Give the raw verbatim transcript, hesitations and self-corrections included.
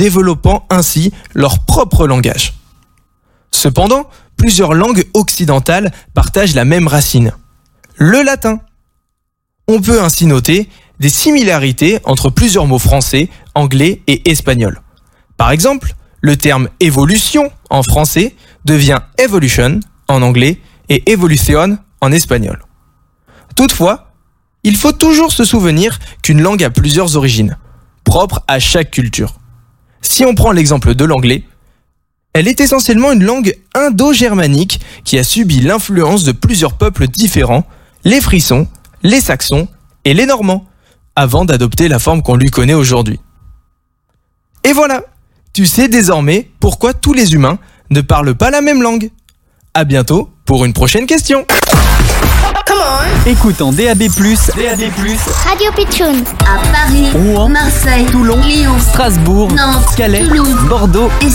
développant ainsi leur propre langage. Cependant, plusieurs langues occidentales partagent la même racine, le latin. On peut ainsi noter des similarités entre plusieurs mots français, anglais et espagnol. Par exemple, le terme évolution en français devient evolution en anglais et evolución en espagnol. Toutefois, il faut toujours se souvenir qu'une langue a plusieurs origines, propres à chaque culture. Si on prend l'exemple de l'anglais, elle est essentiellement une langue indo-germanique qui a subi l'influence de plusieurs peuples différents, les Frisons, les Saxons et les Normands, avant d'adopter la forme qu'on lui connaît aujourd'hui. Et voilà, tu sais désormais pourquoi tous les humains ne parlent pas la même langue. À bientôt pour une prochaine question. Écoute en D A B plus, D A B plus, Radio Pitchoun. À Paris, Rouen, Marseille, Toulon, Lyon, Strasbourg, Nantes, Calais, Toulouse, Bordeaux et